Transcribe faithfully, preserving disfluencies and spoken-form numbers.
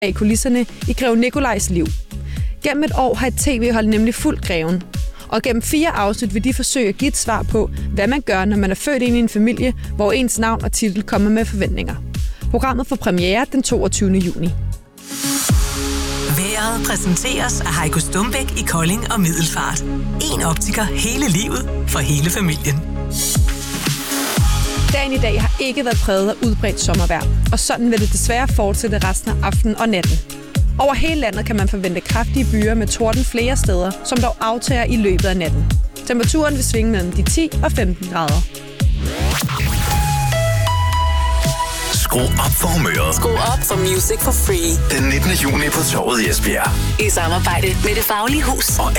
i kulisserne i Grev Nikolajs liv. Gennem et år har et tv-hold nemlig fulgt greven. Og gennem fire afsnit vil de forsøge at give et svar på, hvad man gør, når man er født ind i en familie, hvor ens navn og titel kommer med forventninger. Programmet får premiere den toogtyvende juni. Vejret præsenteres af Heiko Stumbæk i Kolding og Middelfart. En optiker hele livet for hele familien. Dagen i dag har ikke været præget af udbredt sommervejr, og sådan vil det desværre fortsætte resten af aftenen og natten. Over hele landet kan man forvente kraftige byer med torden flere steder, som dog aftager i løbet af natten. Temperaturen vil svinge mellem de ti og femten grader. Skru op for humøret. Skru op for Music for Free. Den nittende juni på Torvet i Esbjerg. I samarbejde med Det Faglige Hus. Og